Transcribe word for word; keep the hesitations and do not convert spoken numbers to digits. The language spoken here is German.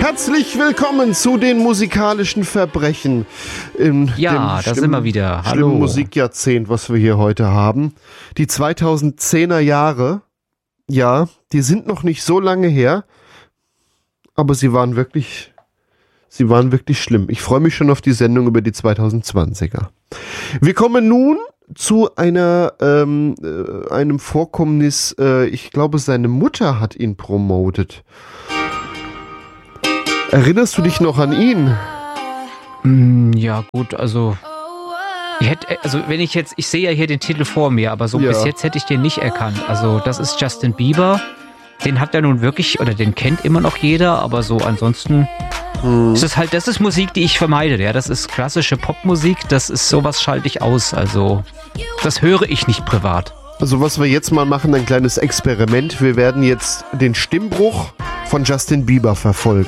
Herzlich willkommen zu den musikalischen Verbrechen. In ja, da sind wir wieder. Hallo. Schlimmen Musikjahrzehnt, was wir hier heute haben. Die zweitausendzehner Jahre, ja, die sind noch nicht so lange her, aber sie waren wirklich, sie waren wirklich schlimm. Ich freue mich schon auf die Sendung über die zweitausendzwanziger. Wir kommen nun zu einer ähm, äh, einem Vorkommnis, äh, ich glaube, seine Mutter hat ihn promotet. Erinnerst du dich noch an ihn? Mm, ja, gut, also, ich hätte, also wenn ich jetzt, ich sehe ja hier den Titel vor mir, aber so Ja. bis jetzt hätte ich den nicht erkannt. Also das ist Justin Bieber, den hat er nun wirklich, oder den kennt immer noch jeder, aber so ansonsten hm. ist das halt, das ist Musik, die ich vermeide, ja, das ist klassische Popmusik, das ist sowas schalte ich aus, also das höre ich nicht privat. Also was wir jetzt mal machen, ein kleines Experiment. Wir werden jetzt den Stimmbruch von Justin Bieber verfolgen.